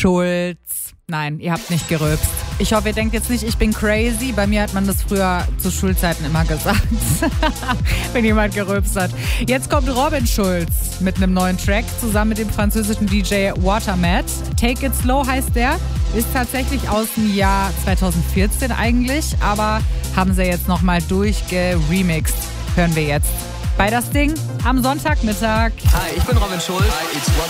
Schulz. Nein, ihr habt nicht gerülpst. Ich hoffe, ihr denkt jetzt nicht, ich bin crazy. Bei mir hat man das früher zu Schulzeiten immer gesagt, wenn jemand gerülpst hat. Jetzt kommt Robin Schulz mit einem neuen Track zusammen mit dem französischen DJ Watermat. Take It Slow heißt der. Ist tatsächlich aus dem Jahr 2014 eigentlich, aber haben sie jetzt nochmal durchgeremixed. Hören wir jetzt bei Das Ding am Sonntagmittag. Hi, ich bin Robin Schulz. Hi, it's